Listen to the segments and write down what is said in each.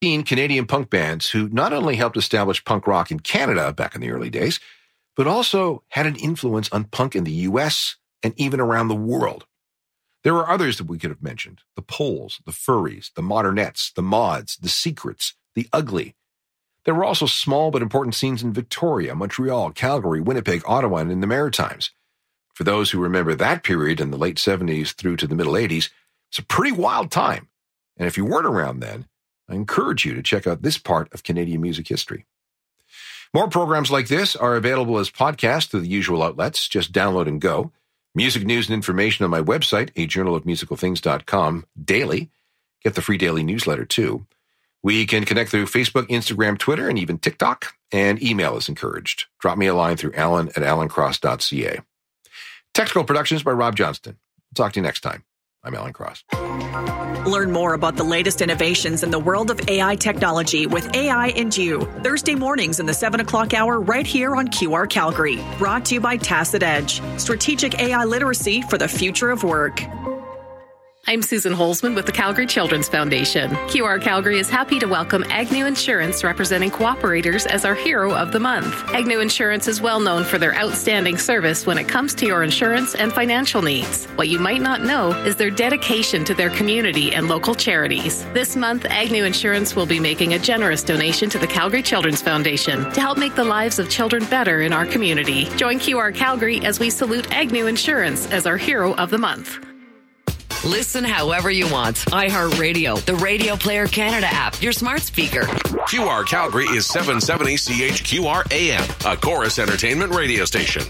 Canadian punk bands who not only helped establish punk rock in Canada back in the early days, but also had an influence on punk in the US and even around the world. There are others that we could have mentioned: the Poles, the Furries, the Modernettes, the Mods, the Secrets, the Ugly. There were also small but important scenes in Victoria, Montreal, Calgary, Winnipeg, Ottawa, and in the Maritimes. For those who remember that period in the late 70s through to the middle 80s, it's a pretty wild time. And if you weren't around then, I encourage you to check out this part of Canadian music history. More programs like this are available as podcasts through the usual outlets. Just download and go. Music news and information on my website, ajournalofmusicalthings.com, daily. Get the free daily newsletter, too. We can connect through Facebook, Instagram, Twitter, and even TikTok, and email is encouraged. Drop me a line through alan@alancross.ca. Technical productions by Rob Johnston. Talk to you next time. I'm Alan Cross. Learn more about the latest innovations in the world of AI technology with AI and You, Thursday mornings in the 7 o'clock hour right here on QR Calgary. Brought to you by Tacit Edge, strategic AI literacy for the future of work. I'm Susan Holzman with the Calgary Children's Foundation. QR Calgary is happy to welcome Agnew Insurance, representing cooperators, as our Hero of the Month. Agnew Insurance is well known for their outstanding service when it comes to your insurance and financial needs. What you might not know is their dedication to their community and local charities. This month, Agnew Insurance will be making a generous donation to the Calgary Children's Foundation to help make the lives of children better in our community. Join QR Calgary as we salute Agnew Insurance as our Hero of the Month. Listen however you want. iHeartRadio, the Radio Player Canada app, your smart speaker. QR Calgary is 770 CHQR AM, a Chorus Entertainment radio station.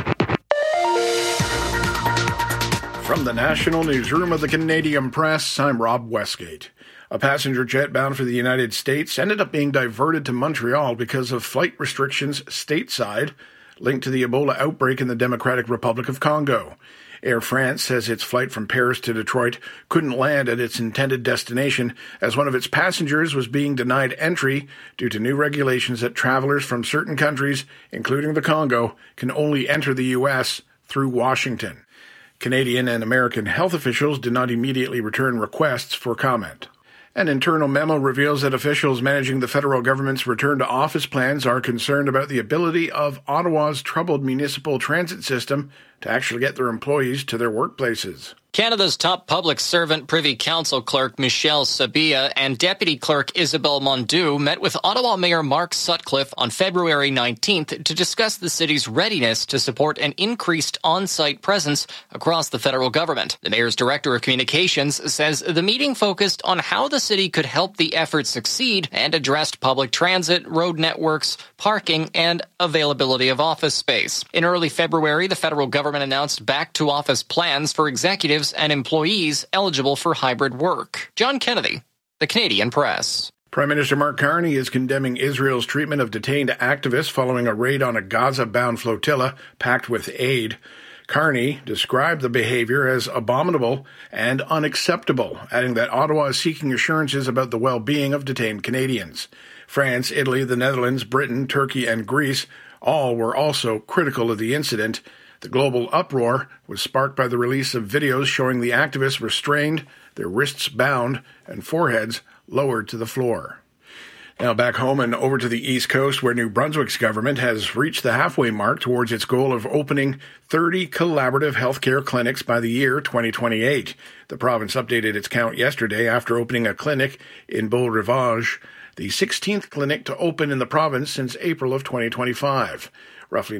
From the National Newsroom of the Canadian Press, I'm Rob Westgate. A passenger jet bound for the United States ended up being diverted to Montreal because of flight restrictions stateside, linked to the Ebola outbreak in the Democratic Republic of Congo. Air France says its flight from Paris to Detroit couldn't land at its intended destination as one of its passengers was being denied entry due to new regulations that travelers from certain countries, including the Congo, can only enter the U.S. through Washington. Canadian and American health officials did not immediately return requests for comment. An internal memo reveals that officials managing the federal government's return-to-office plans are concerned about the ability of Ottawa's troubled municipal transit system to actually get their employees to their workplaces. Canada's top public servant Privy Council clerk Michelle Sabia and Deputy Clerk Isabelle Mondu met with Ottawa Mayor Mark Sutcliffe on February 19th to discuss the city's readiness to support an increased on-site presence across the federal government. The mayor's director of communications says the meeting focused on how the city could help the effort succeed and addressed public transit, road networks, parking, and availability of office space. In early February, the federal government announced back-to-office plans for executives and employees eligible for hybrid work. John Kennedy, the Canadian Press. Prime Minister Mark Carney is condemning Israel's treatment of detained activists following a raid on a Gaza-bound flotilla packed with aid. Carney described the behavior as abominable and unacceptable, adding that Ottawa is seeking assurances about the well-being of detained Canadians. France, Italy, the Netherlands, Britain, Turkey, and Greece all were also critical of the incident. The global uproar was sparked by the release of videos showing the activists restrained, their wrists bound, and foreheads lowered to the floor. Now back home and over to the East Coast, where New Brunswick's government has reached the halfway mark towards its goal of opening 30 collaborative healthcare clinics by the year 2028. The province updated its count yesterday after opening a clinic in Beau-Rivage, the 16th clinic to open in the province since April of 2025. Roughly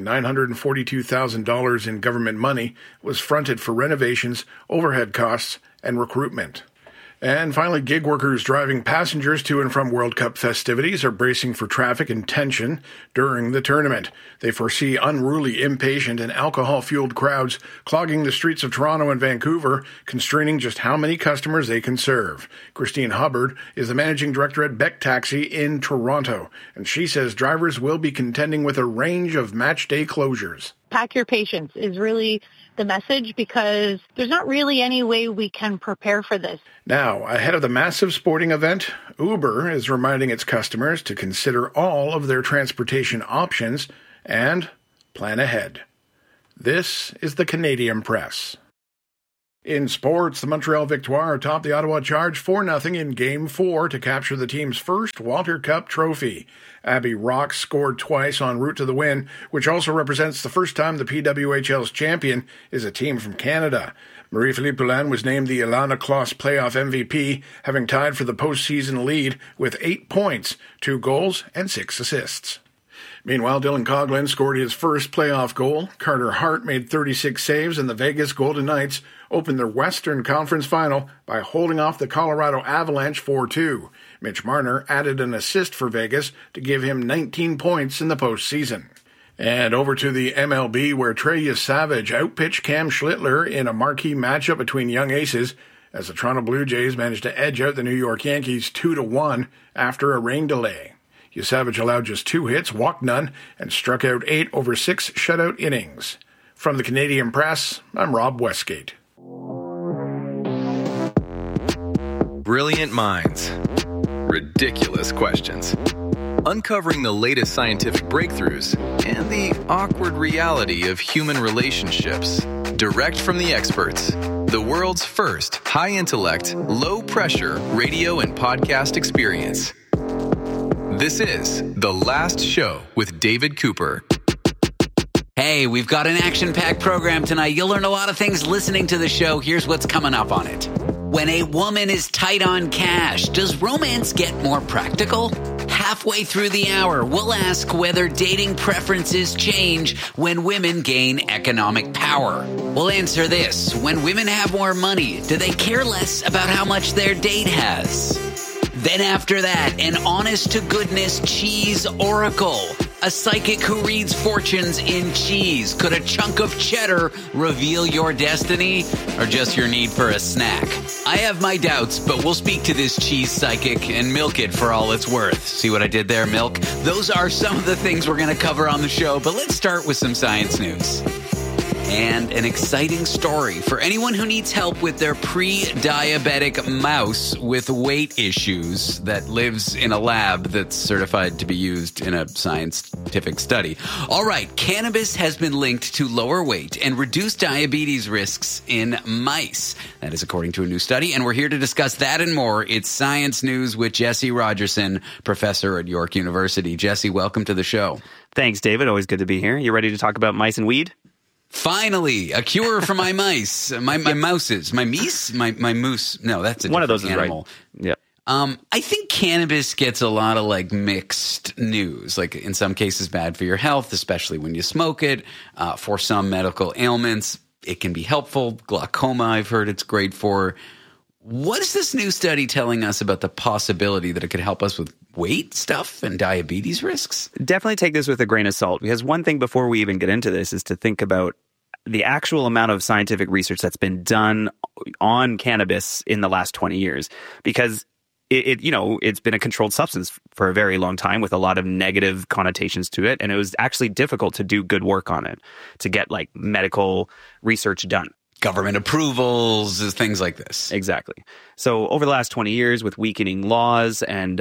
$942,000 in government money was fronted for renovations, overhead costs, and recruitment. And finally, gig workers driving passengers to and from World Cup festivities are bracing for traffic and tension during the tournament. They foresee unruly, impatient, and alcohol-fueled crowds clogging the streets of Toronto and Vancouver, constraining just how many customers they can serve. Christine Hubbard is the managing director at Beck Taxi in Toronto, and she says drivers will be contending with a range of match day closures. Pack your patience is really the message, because there's not really any way we can prepare for this. Now, ahead of the massive sporting event, Uber is reminding its customers to consider all of their transportation options and plan ahead. This is the Canadian Press. In sports, the Montreal Victoire topped the Ottawa Charge 4-0 in Game 4 to capture the team's first Walter Cup trophy. Abby Rock scored twice en route to the win, which also represents the first time the PWHL's champion is a team from Canada. Marie-Philippe Poulin was named the Ilana Kloss playoff MVP, having tied for the postseason lead with 8 points, 2 goals, and 6 assists. Meanwhile, Dylan Coghlan scored his first playoff goal. Carter Hart made 36 saves, and the Vegas Golden Knights opened their Western Conference Final by holding off the Colorado Avalanche 4-2. Mitch Marner added an assist for Vegas to give him 19 points in the postseason. And over to the MLB, where Trey Yesavage outpitched Cam Schlittler in a marquee matchup between young aces, as the Toronto Blue Jays managed to edge out the New York Yankees 2-1 after a rain delay. Yesavage allowed just 2 hits, walked none, and struck out 8 over 6 shutout innings. From the Canadian Press, I'm Rob Westgate. Brilliant minds. Ridiculous questions. Uncovering the latest scientific breakthroughs and the awkward reality of human relationships. Direct from the experts. The world's first high-intellect, low-pressure radio and podcast experience. This is The Last Show with David Cooper. Hey, we've got an action-packed program tonight. You'll learn a lot of things listening to the show. Here's what's coming up on it. When a woman is tight on cash, does romance get more practical? Halfway through the hour, we'll ask whether dating preferences change when women gain economic power. We'll answer this. When women have more money, do they care less about how much their date has? Then after that, an honest-to-goodness cheese oracle. A psychic who reads fortunes in cheese. Could a chunk of cheddar reveal your destiny or just your need for a snack? I have my doubts, but we'll speak to this cheese psychic and milk it for all it's worth. See what I did there, milk? Those are some of the things we're going to cover on the show, but let's start with some science news. And an exciting story for anyone who needs help with their pre-diabetic mouse with weight issues that lives in a lab that's certified to be used in a scientific study. All right, cannabis has been linked to lower weight and reduced diabetes risks in mice. That is according to a new study, and we're here to discuss that and more. It's Science News with Jesse Rogerson, professor at York University. Jesse, welcome to the show. Thanks, David. Always good to be here. You ready to talk about mice and weed? Finally, a cure for my mice, my mouses, my meese, my moose. No, that's a one of those animal. Is right. Yeah. I think cannabis gets a lot of like mixed news. Like in some cases, bad for your health, especially when you smoke it. For some medical ailments, it can be helpful. Glaucoma, I've heard it's great for. What is this new study telling us about the possibility that it could help us with weight stuff and diabetes risks? Definitely take this with a grain of salt, because one thing before we even get into this is to think about the actual amount of scientific research that's been done on cannabis in the last 20 years, because it's been a controlled substance for a very long time with a lot of negative connotations to it. And it was actually difficult to do good work on it, to get like medical research done. Government approvals, things like this. Exactly. So over the last 20 years with weakening laws and,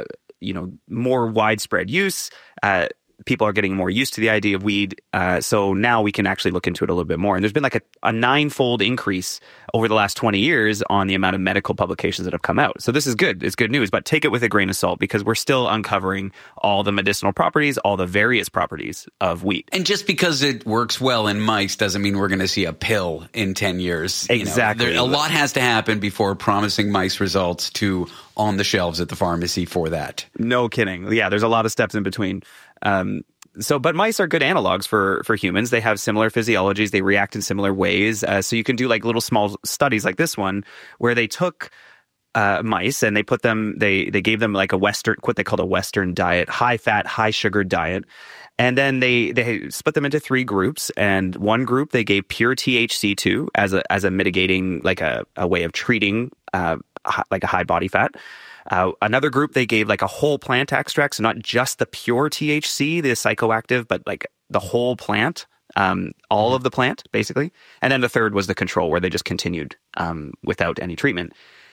more widespread use, people are getting more used to the idea of weed. So now we can actually look into it a little bit more. And there's been like a 9-fold increase over the last 20 years on the amount of medical publications that have come out. So this is good. It's good news, but take it with a grain of salt, because we're still uncovering all the medicinal properties, all the various properties of weed. And just because it works well in mice doesn't mean we're going to see a pill in 10 years. Exactly. A lot has to happen before promising mice results to on the shelves at the pharmacy for that. No kidding. Yeah, there's a lot of steps in between. But mice are good analogs for humans. They have similar physiologies. They react in similar ways. So you can do like little small studies like this one where they took mice and they put them, they gave them like what they called a Western diet, high fat, high sugar diet. And then they split them into 3 groups. And one group they gave pure THC to as a mitigating, like a way of treating like a high body fat. Another group, they gave like a whole plant extract, so not just the pure THC, the psychoactive, but like the whole plant, all of the plant, basically. And then the third was the control, where they just continued without any treatment.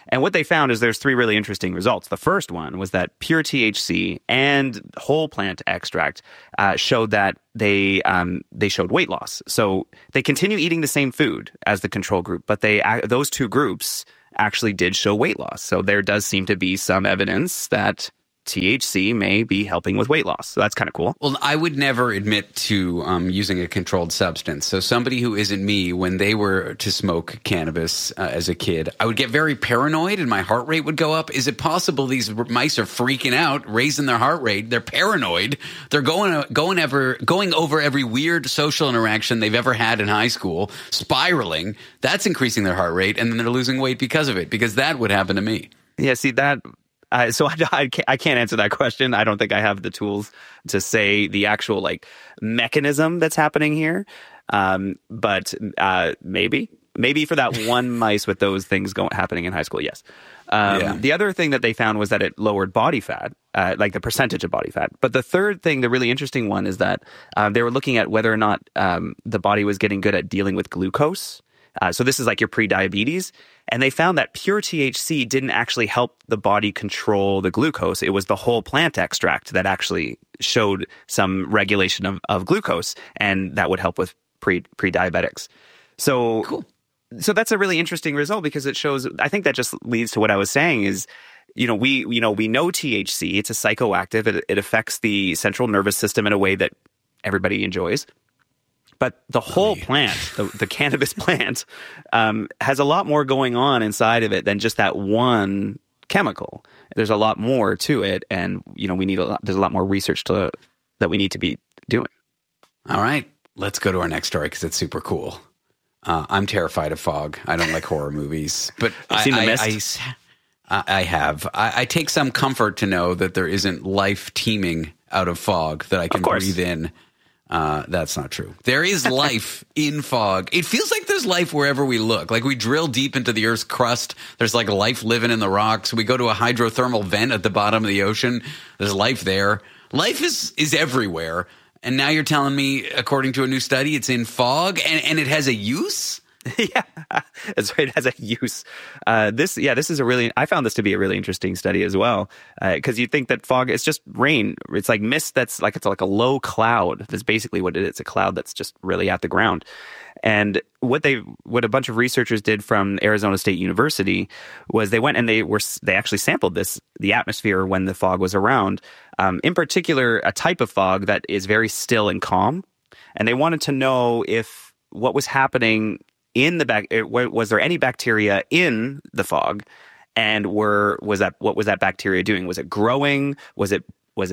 And what they found is there's 3 really interesting results. The first one was that pure THC and whole plant extract showed that they showed weight loss. So they continue eating the same food as the control group, but those 2 groups actually did show weight loss. So there does seem to be some evidence that THC may be helping with weight loss. So that's kind of cool. Well, I would never admit to using a controlled substance. So somebody who isn't me, when they were to smoke cannabis as a kid, I would get very paranoid and my heart rate would go up. Is it possible these mice are freaking out, raising their heart rate? They're paranoid. They're going over every weird social interaction they've ever had in high school, spiraling. That's increasing their heart rate, and then they're losing weight because of it, because that would happen to me. Yeah, see that... So I can't answer that question. I don't think I have the tools to say the actual mechanism that's happening here. But maybe for that one mice with those things happening in high school, yes. The other thing that they found was that it lowered body fat, like the percentage of body fat. But the third thing, the really interesting one, is that they were looking at whether or not the body was getting good at dealing with glucose. So this is like your pre-diabetes. And they found that pure THC didn't actually help the body control the glucose. It was the whole plant extract that actually showed some regulation of glucose, and that would help with pre-diabetics. So cool. So that's a really interesting result, because it shows, I think that just leads to what I was saying is, we know THC, it's a psychoactive. It affects the central nervous system in a way that everybody enjoys. But the whole plant, the cannabis plant, has a lot more going on inside of it than just that one chemical. There's a lot more to it, and there's a lot more research that we need to be doing. All right, let's go to our next story because it's super cool. I'm terrified of fog. I don't like horror movies, but I have. I take some comfort to know that there isn't life teeming out of fog that I can breathe in. That's not true. There is life in fog. It feels like there's life wherever we look. Like we drill deep into the Earth's crust. There's like life living in the rocks. We go to a hydrothermal vent at the bottom of the ocean. There's life there. Life is everywhere. And now you're telling me, according to a new study, it's in fog and it has a use? Yeah, that's right. It has a use. This is I found this to be a really interesting study as well, because you think that fog is just rain. It's like mist it's like a low cloud. That's basically what it is. It's a cloud that's just really at the ground. And what a bunch of researchers did from Arizona State University was they went and they actually sampled the atmosphere when the fog was around. In particular, a type of fog that is very still and calm. And they wanted to know if what was happening was there any bacteria in the fog, and what was that bacteria doing? Was it growing? Was it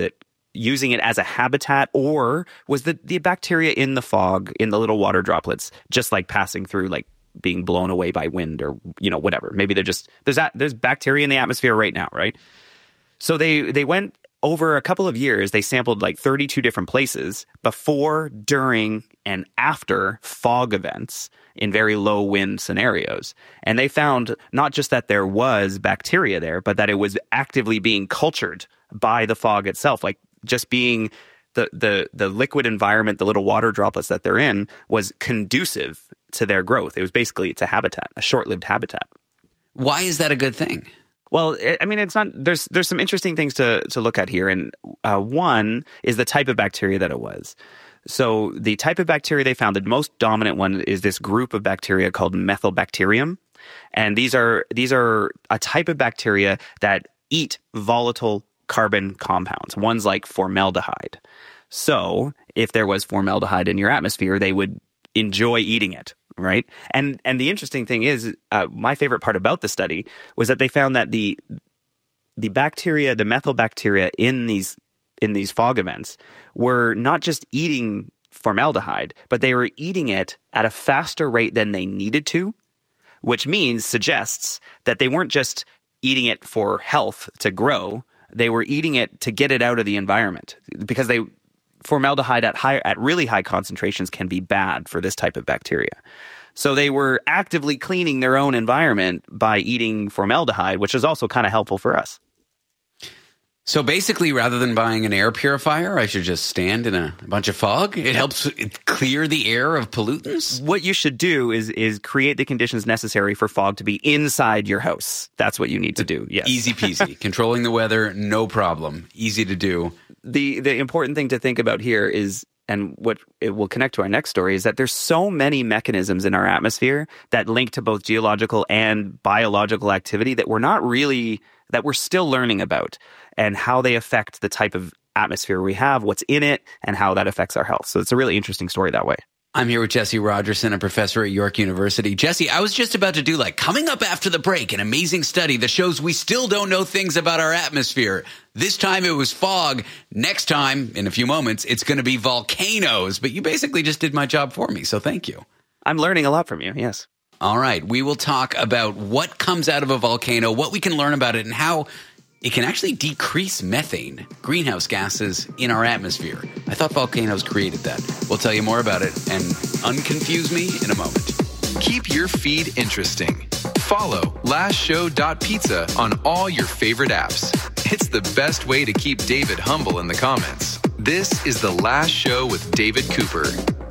using it as a habitat, or was the bacteria in the fog, in the little water droplets, just like passing through, like being blown away by wind or whatever? Maybe there's bacteria in the atmosphere right now, right? So they went over a couple of years. They sampled like 32 different places before, during, and after fog events in very low wind scenarios. And they found not just that there was bacteria there, but that it was actively being cultured by the fog itself. Like just being the liquid environment, the little water droplets that they're in, was conducive to their growth. It's a habitat, a short-lived habitat. Why is that a good thing? Well, I mean, it's not. There's some interesting things to look at here, and one is the type of bacteria that it was. So the type of bacteria they found, the most dominant one, is this group of bacteria called Methylbacterium, and these are a type of bacteria that eat volatile carbon compounds. One's like formaldehyde. So if there was formaldehyde in your atmosphere, they would enjoy eating it. Right. And the interesting thing is, my favorite part about the study was that they found that the bacteria, the methylbacteria in these fog events, were not just eating formaldehyde, but they were eating it at a faster rate than they needed to, which suggests that they weren't just eating it for health to grow. They were eating it to get it out of the environment, because formaldehyde at really high concentrations can be bad for this type of bacteria. So they were actively cleaning their own environment by eating formaldehyde, which is also kind of helpful for us. So basically, rather than buying an air purifier, I should just stand in a bunch of fog? It helps clear the air of pollutants? What you should do is create the conditions necessary for fog to be inside your house. That's what you need to do, yes. Easy peasy. Controlling the weather, no problem. Easy to do. The important thing to think about here is, and what it will connect to our next story, is that there's so many mechanisms in our atmosphere that link to both geological and biological activity that we're still learning about, and how they affect the type of atmosphere we have, what's in it, and how that affects our health. So it's a really interesting story that way. I'm here with Jesse Rogerson, a professor at York University. Jesse, I was just about to do coming up after the break, an amazing study that shows we still don't know things about our atmosphere. This time it was fog. Next time, in a few moments, it's going to be volcanoes. But you basically just did my job for me, so thank you. I'm learning a lot from you, yes. All right, we will talk about what comes out of a volcano, what we can learn about it, and how it can actually decrease methane, greenhouse gases in our atmosphere. I thought volcanoes created that. We'll tell you more about it and unconfuse me in a moment. Keep your feed interesting. Follow lastshow.pizza on all your favorite apps. It's the best way to keep David humble in the comments. This is The Last Show with David Cooper.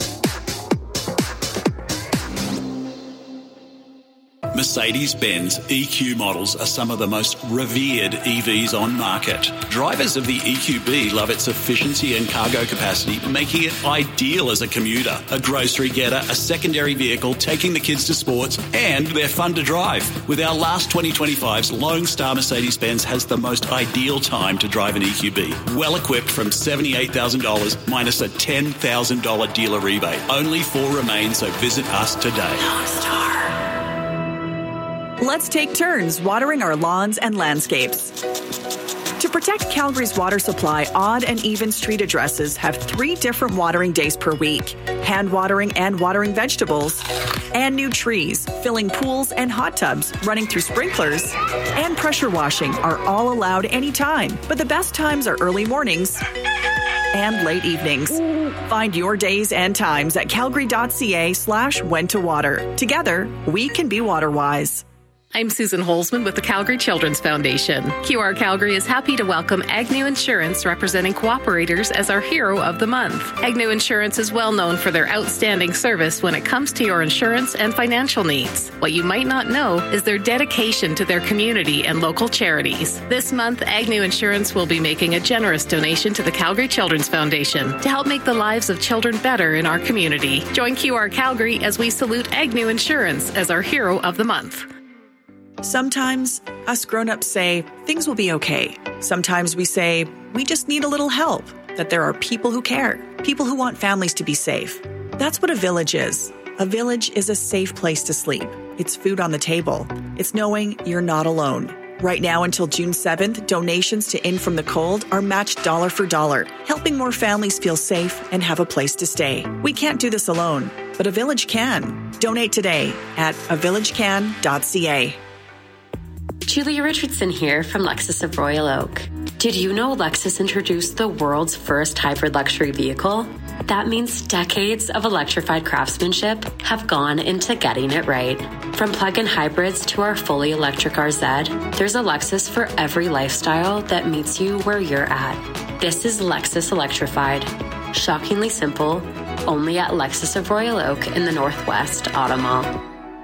Mercedes-Benz EQ models are some of the most revered EVs on market. Drivers of the EQB love its efficiency and cargo capacity, making it ideal as a commuter, a grocery getter, a secondary vehicle, taking the kids to sports, and they're fun to drive. With our last 2025's Lone Star Mercedes-Benz has the most ideal time to drive an EQB. Well equipped from $78,000 minus a $10,000 dealer rebate. Only 4 remain, so visit us today. Lone Star. Let's take turns watering our lawns and landscapes. To protect Calgary's water supply, odd and even street addresses have 3 different watering days per week: hand watering and watering vegetables, and new trees, filling pools and hot tubs, running through sprinklers, and pressure washing are all allowed anytime. But the best times are early mornings and late evenings. Find your days and times at calgary.ca/when to water. Together, we can be water wise. I'm Susan Holzman with the Calgary Children's Foundation. QR Calgary is happy to welcome Agnew Insurance, representing cooperators, as our Hero of the Month. Agnew Insurance is well known for their outstanding service when it comes to your insurance and financial needs. What you might not know is their dedication to their community and local charities. This month, Agnew Insurance will be making a generous donation to the Calgary Children's Foundation to help make the lives of children better in our community. Join QR Calgary as we salute Agnew Insurance as our Hero of the Month. Sometimes us grown-ups say things will be okay. Sometimes we say we just need a little help, that there are people who care, people who want families to be safe. That's what a village is. A village is a safe place to sleep. It's food on the table. It's knowing you're not alone. Right now until June 7th, donations to In From the Cold are matched dollar for dollar, helping more families feel safe and have a place to stay. We can't do this alone, but a village can. Donate today at avillagecan.ca. Julia Richardson here from Lexus of Royal Oak. Did you know Lexus introduced the world's first hybrid luxury vehicle? That means decades of electrified craftsmanship have gone into getting it right. From plug-in hybrids to our fully electric RZ, there's a Lexus for every lifestyle that meets you where you're at. This is Lexus Electrified. Shockingly simple, only at Lexus of Royal Oak in the Northwest Auto Mall.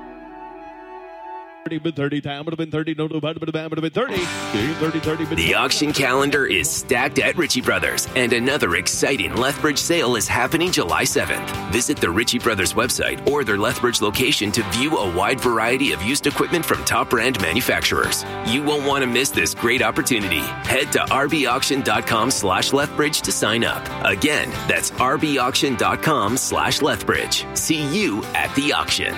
30, time would have been 30, no, would have been 30. 30. The auction calendar is stacked at Ritchie Brothers, and another exciting Lethbridge sale is happening July 7th. Visit the Ritchie Brothers website or their Lethbridge location to view a wide variety of used equipment from top brand manufacturers. You won't want to miss this great opportunity. Head to rbauction.com/Lethbridge to sign up. Again, that's rbauction.com/Lethbridge. See you at the auction.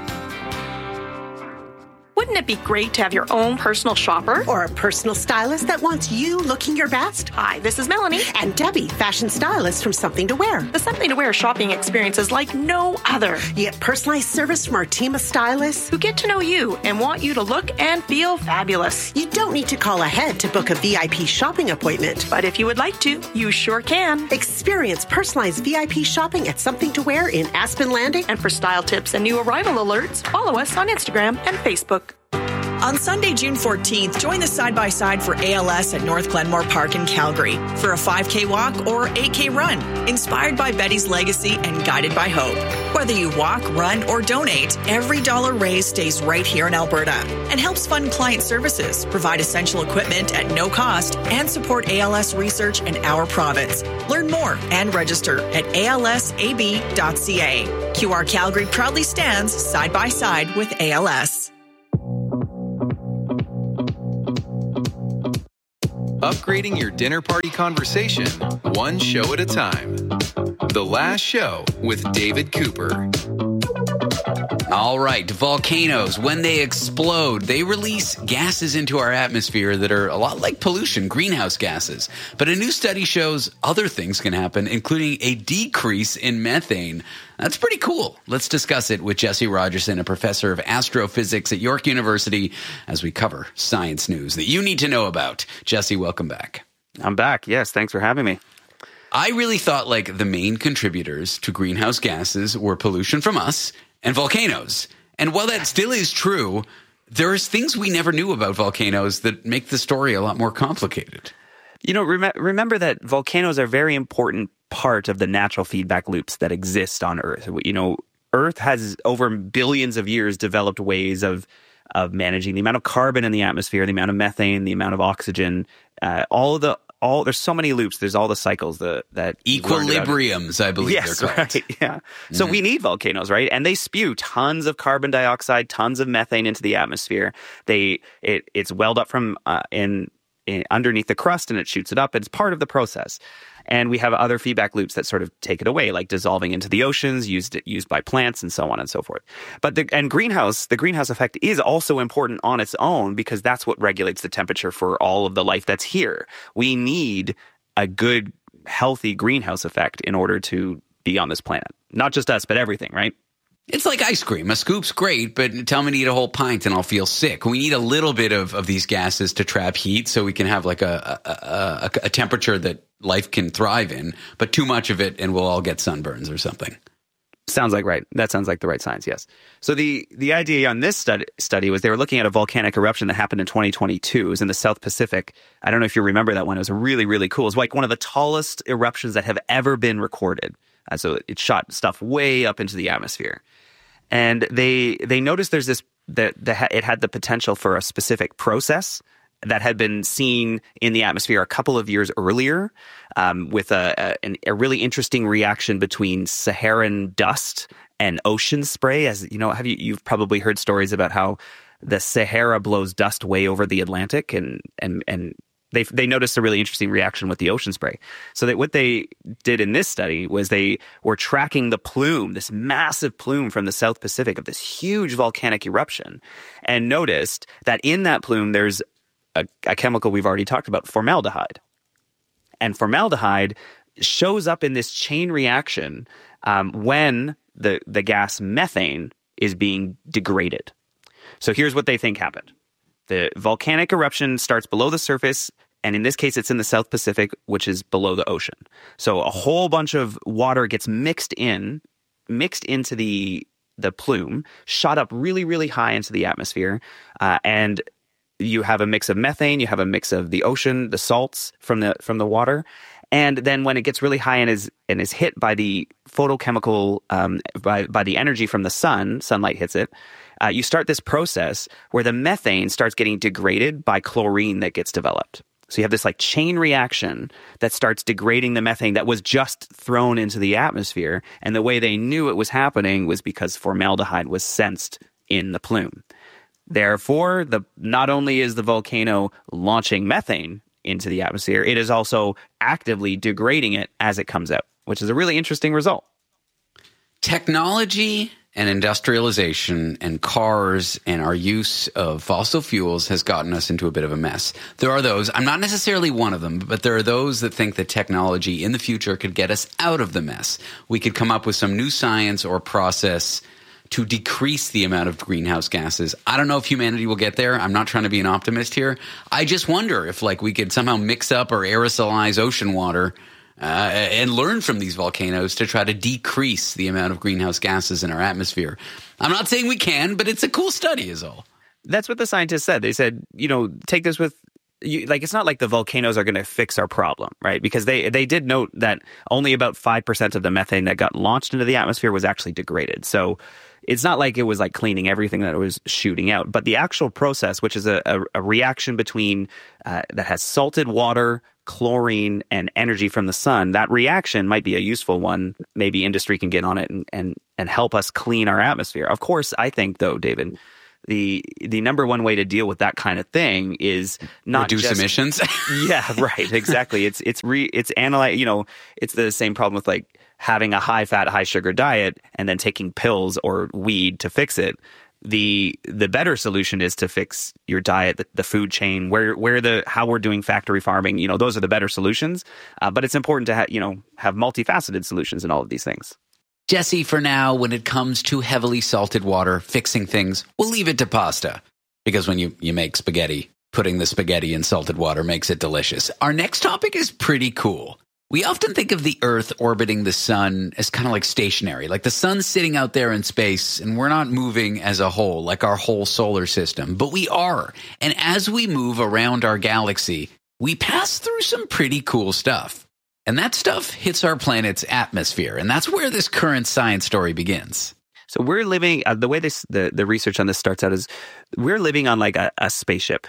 Wouldn't it be great to have your own personal shopper? Or a personal stylist that wants you looking your best? Hi, this is Melanie. And Debbie, fashion stylist from Something to Wear. The Something to Wear shopping experience is like no other. You get personalized service from our team of stylists who get to know you and want you to look and feel fabulous. You don't need to call ahead to book a VIP shopping appointment. But if you would like to, you sure can. Experience personalized VIP shopping at Something to Wear in Aspen Landing. And for style tips and new arrival alerts, follow us on Instagram and Facebook. On Sunday, June 14th, join the side-by-side for ALS at North Glenmore Park in Calgary for a 5K walk or 8K run, inspired by Betty's legacy and guided by hope. Whether you walk, run, or donate, every dollar raised stays right here in Alberta and helps fund client services, provide essential equipment at no cost, and support ALS research in our province. Learn more and register at alsab.ca. QR Calgary proudly stands side by side with ALS. Upgrading your dinner party conversation, one show at a time. The Last Show with David Cooper. All right, volcanoes, when they explode, they release gases into our atmosphere that are a lot like pollution, greenhouse gases. But a new study shows other things can happen, including a decrease in methane. That's pretty cool. Let's discuss it with Jesse Rogerson, a professor of astrophysics at York University, as we cover science news that you need to know about. Jesse, welcome back. I'm back. Yes, thanks for having me. I really thought the main contributors to greenhouse gases were pollution from us and volcanoes. And while that still is true, there's things we never knew about volcanoes that make the story a lot more complicated. You know, remember that volcanoes are a very important part of the natural feedback loops that exist on Earth. You know, Earth has over billions of years developed ways of managing the amount of carbon in the atmosphere, the amount of methane, the amount of oxygen, there's so many loops. There's all the cycles that equilibriums, I believe they're called. Right, yeah. So we need volcanoes, right? And they spew tons of carbon dioxide, tons of methane into the atmosphere. It's welled up from underneath the crust, and it shoots it up. It's part of the process. And we have other feedback loops that sort of take it away, like dissolving into the oceans, used by plants, and so on and so forth. But the greenhouse effect is also important on its own because that's what regulates the temperature for all of the life that's here. We need a good, healthy greenhouse effect in order to be on this planet. Not just us, but everything, right? It's like ice cream. A scoop's great, but tell me to eat a whole pint and I'll feel sick. We need a little bit of these gases to trap heat so we can have a temperature that life can thrive in, but too much of it and we'll all get sunburns or something. Sounds like right. That sounds like the right science, yes. So the idea on this study was they were looking at a volcanic eruption that happened in 2022. It was in the South Pacific. I don't know if you remember that one. It was really, really cool. It was like one of the tallest eruptions that have ever been recorded. So it shot stuff way up into the atmosphere. And they noticed there's this that it had the potential for a specific process that had been seen in the atmosphere a couple of years earlier, with a really interesting reaction between Saharan dust and ocean spray. As you know, you've probably heard stories about how the Sahara blows dust way over the Atlantic, and they noticed a really interesting reaction with the ocean spray. So that what they did in this study was they were tracking the plume, this massive plume from the South Pacific of this huge volcanic eruption, and noticed that in that plume there's a chemical we've already talked about, formaldehyde. And formaldehyde shows up in this chain reaction when the gas methane is being degraded. So here's what they think happened. The volcanic eruption starts below the surface, and in this case, it's in the South Pacific, which is below the ocean. So a whole bunch of water gets mixed into the plume, shot up really, really high into the atmosphere, and you have a mix of methane, you have a mix of the ocean, the salts from the water, and then when it gets really high and is hit by the photochemical by the energy from the sunlight hits it. You start this process where the methane starts getting degraded by chlorine that gets developed. So you have this chain reaction that starts degrading the methane that was just thrown into the atmosphere. And the way they knew it was happening was because formaldehyde was sensed in the plume. Therefore, not only is the volcano launching methane into the atmosphere, it is also actively degrading it as it comes out, which is a really interesting result. Technology and industrialization and cars and our use of fossil fuels has gotten us into a bit of a mess. There are those, I'm not necessarily one of them, but there are those that think that technology in the future could get us out of the mess. We could come up with some new science or process to decrease the amount of greenhouse gases. I don't know if humanity will get there. I'm not trying to be an optimist here. I just wonder if we could somehow mix up or aerosolize ocean water and learn from these volcanoes to try to decrease the amount of greenhouse gases in our atmosphere. I'm not saying we can, but it's a cool study is all. That's what the scientists said. They said, take this with, it's not like the volcanoes are going to fix our problem, right? Because they did note that only about 5% of the methane that got launched into the atmosphere was actually degraded. So it's not like it was like cleaning everything that it was shooting out. But the actual process, which is a reaction between that has salted water, chlorine, and energy from the sun, that reaction might be a useful one. Maybe industry can get on it and help us clean our atmosphere. Of course, I think, though, David, the number one way to deal with that kind of thing is not reduce just emissions. Yeah, right. Exactly. It's analyze. It's the same problem with like having a high fat, high sugar diet and then taking pills or weed to fix it. The better solution is to fix your diet, the food chain, how we're doing factory farming. Those are the better solutions. But it's important to have multifaceted solutions in all of these things. Jesse, for now, when it comes to heavily salted water, fixing things, we'll leave it to pasta. Because when you make spaghetti, putting the spaghetti in salted water makes it delicious. Our next topic is pretty cool. We often think of the Earth orbiting the sun as kind of like stationary, like the sun's sitting out there in space and we're not moving as a whole, like our whole solar system. But we are. And as we move around our galaxy, we pass through some pretty cool stuff. And that stuff hits our planet's atmosphere. And that's where this current science story begins. So we're living, the way the research on this starts out is we're living on like a spaceship.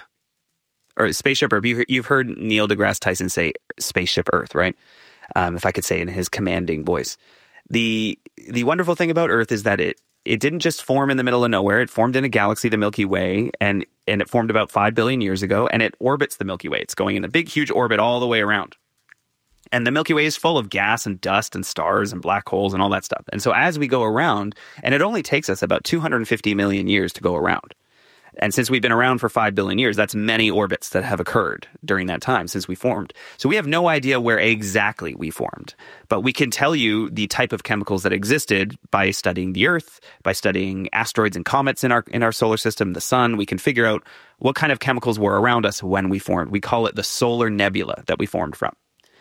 Or spaceship Earth. You've heard Neil deGrasse Tyson say spaceship Earth, right? If I could say in his commanding voice. The wonderful thing about Earth is that it didn't just form in the middle of nowhere. It formed in a galaxy, the Milky Way, and it formed about 5 billion years ago, and it orbits the Milky Way. It's going in a big, huge orbit all the way around. And the Milky Way is full of gas and dust and stars and black holes and all that stuff. And so as we go around, and it only takes us about 250 million years to go around. And since we've been around for 5 billion years, that's many orbits that have occurred during that time since we formed. So we have no idea where exactly we formed. But we can tell you the type of chemicals that existed by studying the Earth, by studying asteroids and comets in our solar system, the sun. We can figure out what kind of chemicals were around us when we formed. We call it the solar nebula that we formed from.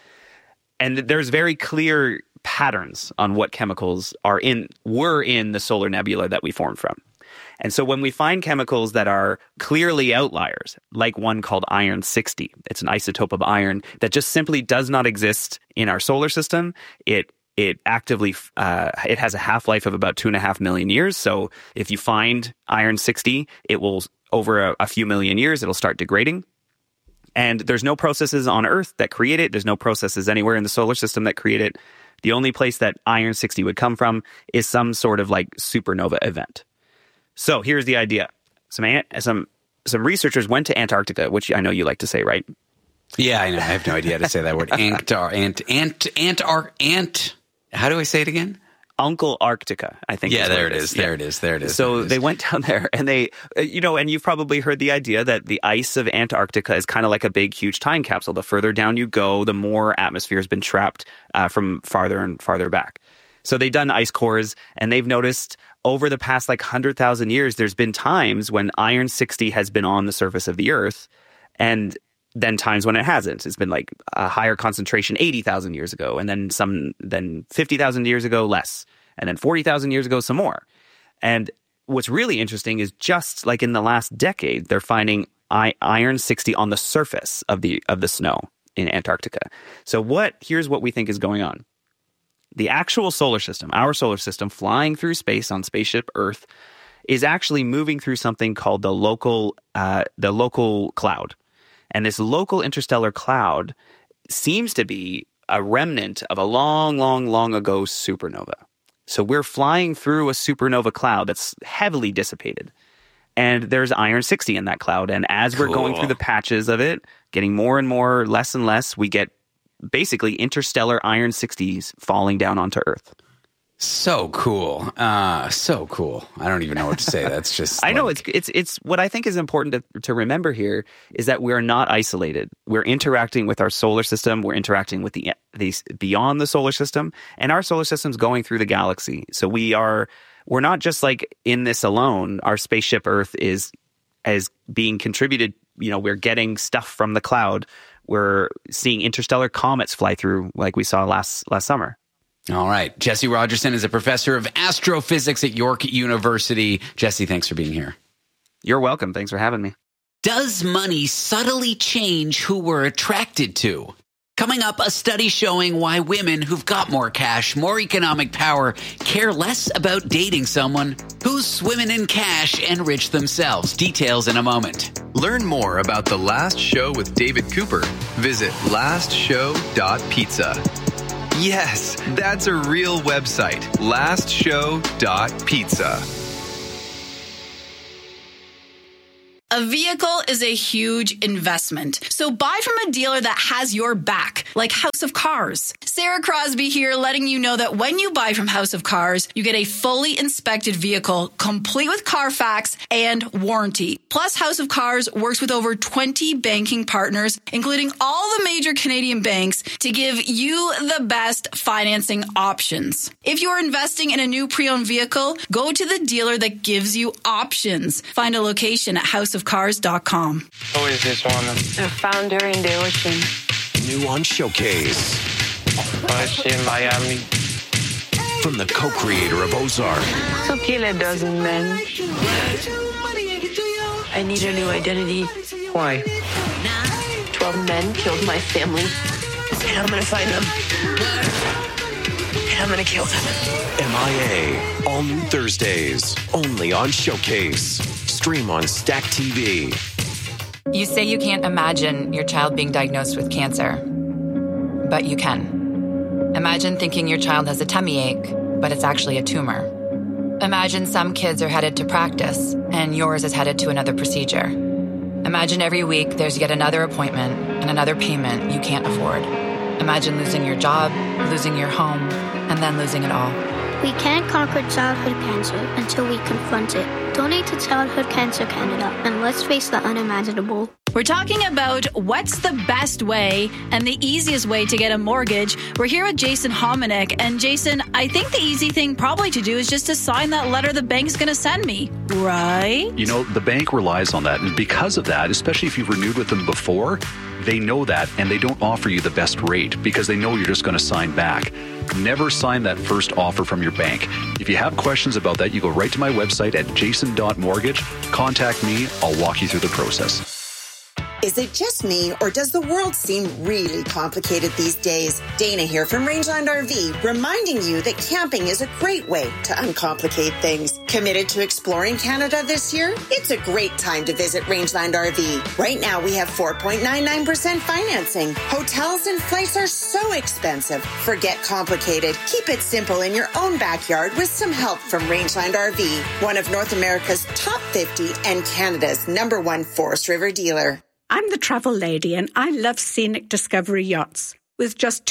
And there's very clear patterns on what chemicals were in the solar nebula that we formed from. And so when we find chemicals that are clearly outliers, like one called iron-60, it's an isotope of iron that just simply does not exist in our solar system. It actively it has a half-life of about 2.5 million years. So if you find iron-60, it will, over a few million years, it'll start degrading. And there's no processes on Earth that create it. There's no processes anywhere in the solar system that create it. The only place that iron-60 would come from is some sort of like supernova event. So here's the idea. Some researchers went to Antarctica, which I know you like to say, right? Yeah, I know. I have no idea how to say that word. How do I say it again? Uncle Arctica, I think. Yeah, there it is. There it is. So they went down there and they, and you've probably heard the idea that the ice of Antarctica is kind of like a big, huge time capsule. The further down you go, the more atmosphere has been trapped from farther and farther back. So they've done ice cores and they've noticed over the past 100,000 years, there's been times when iron-60 has been on the surface of the Earth and then times when it hasn't. It's been like a higher concentration 80,000 years ago, and then 50,000 years ago, less, and then 40,000 years ago, some more. And what's really interesting is just like in the last decade, they're finding iron-60 on the surface of the snow in Antarctica. So here's what we think is going on. The actual solar system, our solar system, flying through space on spaceship Earth, is actually moving through something called the local cloud. And this local interstellar cloud seems to be a remnant of a long, long, long ago supernova. So we're flying through a supernova cloud that's heavily dissipated. And there's iron-60 in that cloud. And as we're going through the patches of it, getting more and more, less and less, we get basically interstellar iron-60s falling down onto Earth. So cool. So cool. I don't even know what to say. That's just I know it's what I think is important to remember here is that we're not isolated. We're interacting with our solar system. We're interacting with these beyond the solar system, and our solar system's going through the galaxy. So we're not just like in this alone. Our spaceship Earth is being contributed. We're getting stuff from the cloud. We're seeing interstellar comets fly through like we saw last summer. All right. Jesse Rogerson is a professor of astrophysics at York University. Jesse, thanks for being here. You're welcome. Thanks for having me. Does money subtly change who we're attracted to? Coming up, a study showing why women who've got more cash, more economic power, care less about dating someone who's swimming in cash and rich themselves. Details in a moment. Learn more about The Last Show with David Cooper. Visit lastshow.pizza. Yes, that's a real website. lastshow.pizza. A vehicle is a huge investment, so buy from a dealer that has your back, like House of Cars. Sarah Crosby here, letting you know that when you buy from House of Cars, you get a fully inspected vehicle, complete with Carfax and warranty. Plus, House of Cars works with over 20 banking partners, including all the major Canadian banks, to give you the best financing options. If you're investing in a new pre-owned vehicle, go to the dealer that gives you options. Find a location at houseofcars.com. Who is this woman? The founder in the ocean. New on Showcase. She's in Miami. From the co-creator of Ozark. So kill a dozen men. I need a new identity. Why? 12 men killed my family. And I'm gonna find them. And I'm gonna kill them. MIA. All new Thursdays. Only on Showcase. Stream on Stack TV. You say you can't imagine your child being diagnosed with cancer, but you can. Imagine thinking your child has a tummy ache, but it's actually a tumor. Imagine some kids are headed to practice, and yours is headed to another procedure. Imagine every week there's yet another appointment and another payment you can't afford. Imagine losing your job, losing your home, and then losing it all. We can't conquer childhood cancer until we confront it. Donate to Childhood Cancer Canada, and let's face the unimaginable. We're talking about what's the best way and the easiest way to get a mortgage. We're here with Jason Hominick. And Jason, I think the easy thing probably to do is just to sign that letter the bank's going to send me, right? You know, the bank relies on that. And because of that, especially if you've renewed with them before, they know that and they don't offer you the best rate because they know you're just going to sign back. Never sign that first offer from your bank. If you have questions about that, you go right to my website at jason.mortgage. Contact me. I'll walk you through the process. Is it just me, or does the world seem really complicated these days? Dana here from Rangeland RV, reminding you that camping is a great way to uncomplicate things. Committed to exploring Canada this year? It's a great time to visit Rangeland RV. Right now, we have 4.99% financing. Hotels and flights are so expensive. Forget complicated. Keep it simple in your own backyard with some help from Rangeland RV, one of North America's top 50 and Canada's #1 Forest River dealer. I'm the travel lady, and I love Scenic Discovery Yachts. With just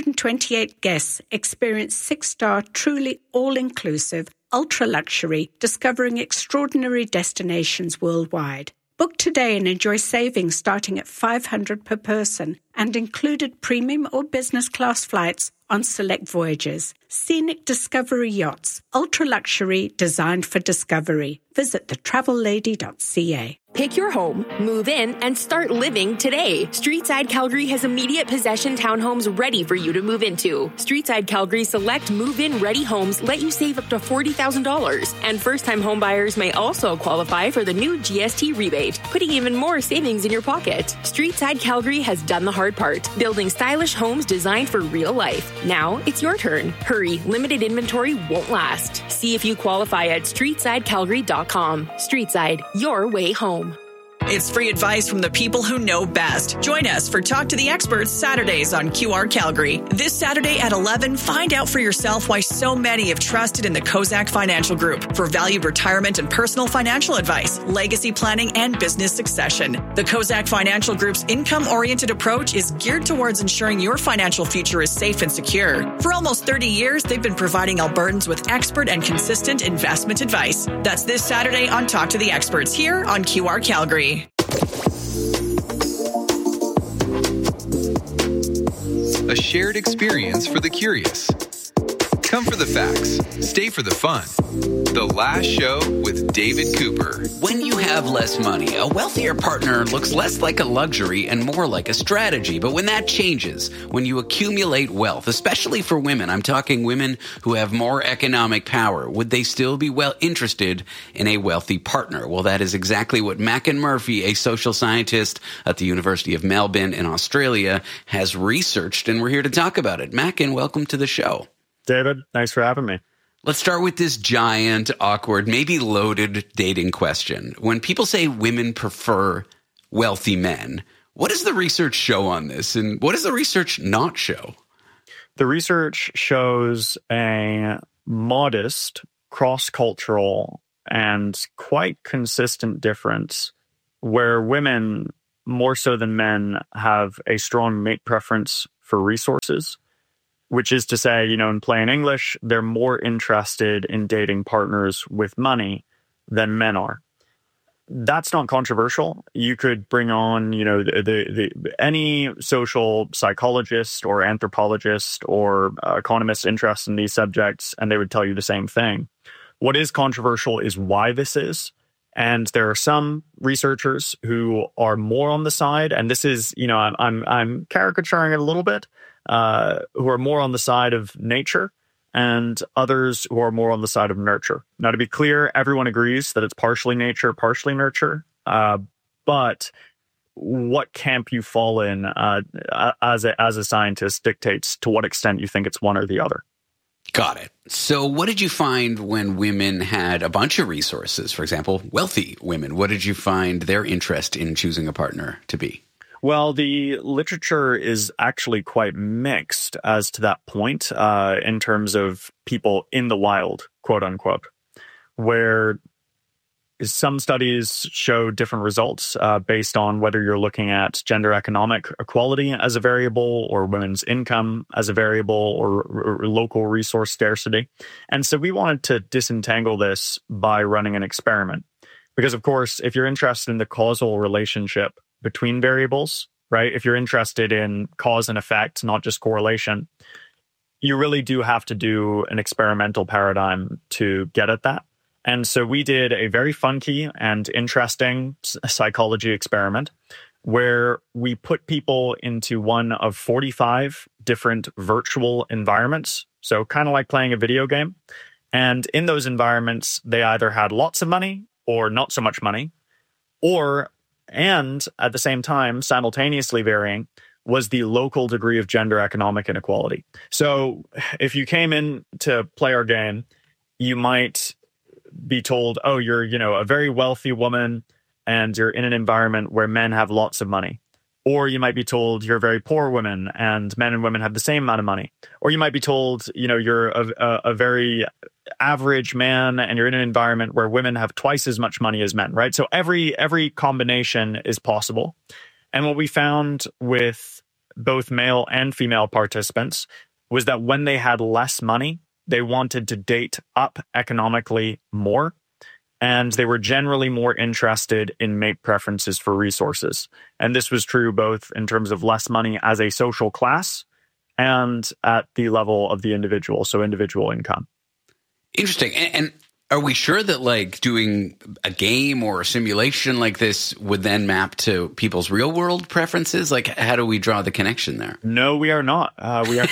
228 guests, experience 6-star, truly all-inclusive, ultra-luxury, discovering extraordinary destinations worldwide. Book today and enjoy savings starting at $500 per person and included premium or business class flights on select voyages. Scenic Discovery Yachts, ultra-luxury, designed for discovery. Visit thetravellady.ca. Pick your home, move in, and start living today. Streetside Calgary has immediate possession townhomes ready for you to move into. Streetside Calgary select move-in ready homes let you save up to $40,000. And first-time homebuyers may also qualify for the new GST rebate, putting even more savings in your pocket. Streetside Calgary has done the hard part, building stylish homes designed for real life. Now it's your turn. Hurry, limited inventory won't last. See if you qualify at streetsidecalgary.com. Streetside, your way home. It's free advice from the people who know best. Join us for Talk to the Experts Saturdays on QR Calgary. This Saturday at 11, find out for yourself why so many have trusted in the Kozak Financial Group for valued retirement and personal financial advice, legacy planning, and business succession. The Kozak Financial Group's income-oriented approach is geared towards ensuring your financial future is safe and secure. For almost 30 years, they've been providing Albertans with expert and consistent investment advice. That's this Saturday on Talk to the Experts here on QR Calgary. A shared experience for the curious. Come for the facts. Stay for the fun. The Last Show with David Cooper. When you have less money, a wealthier partner looks less like a luxury and more like a strategy. But when that changes, when you accumulate wealth, especially for women, I'm talking women who have more economic power, would they still be well interested in a wealthy partner? Well, that is exactly what Mackin Murphy, a social scientist at the University of Melbourne in Australia, has researched, and we're here to talk about it. Mackin, welcome to the show. David, thanks for having me. Let's start with this giant, awkward, maybe loaded dating question. When people say women prefer wealthy men, what does the research show on this? And what does the research not show? The research shows a modest, cross-cultural, and quite consistent difference where women, more so than men, have a strong mate preference for resources. Which is to say, in plain English, they're more interested in dating partners with money than men are. That's not controversial. You could bring on, any social psychologist or anthropologist or economist interested in these subjects, and they would tell you the same thing. What is controversial is why this is. And there are some researchers who are more on the side, and this is, I'm caricaturing it a little bit, who are more on the side of nature, and others who are more on the side of nurture. Now, to be clear, everyone agrees that it's partially nature, partially nurture, but what camp you fall in as a scientist dictates to what extent you think it's one or the other. Got it. So what did you find when women had a bunch of resources? For example, wealthy women. What did you find their interest in choosing a partner to be? Well, the literature is actually quite mixed as to that point in terms of people in the wild, quote unquote, where some studies show different results based on whether you're looking at gender economic equality as a variable or women's income as a variable or local resource scarcity. And so we wanted to disentangle this by running an experiment. Because, of course, if you're interested in the causal relationship between variables, right, if you're interested in cause and effect, not just correlation, you really do have to do an experimental paradigm to get at that. And so we did a very funky and interesting psychology experiment where we put people into one of 45 different virtual environments. So kind of like playing a video game. And in those environments, they either had lots of money or not so much money, and at the same time, simultaneously varying, was the local degree of gender economic inequality. So if you came in to play our game, you might be told, oh, you're, a very wealthy woman and you're in an environment where men have lots of money. Or you might be told you're a very poor woman and men and women have the same amount of money. Or you might be told, you're a very average man and you're in an environment where women have twice as much money as men, right? So every combination is possible. And what we found with both male and female participants was that when they had less money, they wanted to date up economically more, and they were generally more interested in mate preferences for resources. And this was true both in terms of less money as a social class and at the level of the individual, so individual income. Interesting. And are we sure that doing a game or a simulation like this would then map to people's real world preferences? How do we draw the connection there? No, we are not. We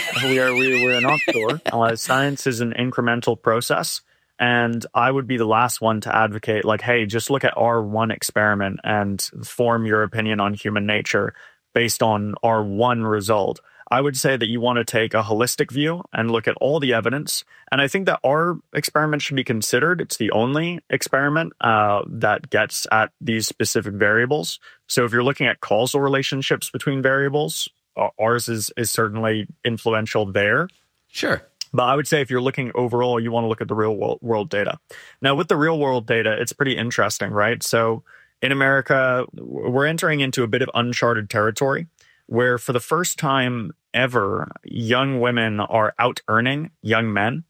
are not sure. Science is an incremental process. And I would be the last one to advocate hey, just look at our one experiment and form your opinion on human nature based on our one result. I would say that you want to take a holistic view and look at all the evidence. And I think that our experiment should be considered. It's the only experiment that gets at these specific variables. So if you're looking at causal relationships between variables, ours is certainly influential there. Sure. But I would say if you're looking overall, you want to look at the real world data. Now, with the real world data, it's pretty interesting, right? So in America, we're entering into a bit of uncharted territory where for the first time ever, young women are out-earning young men.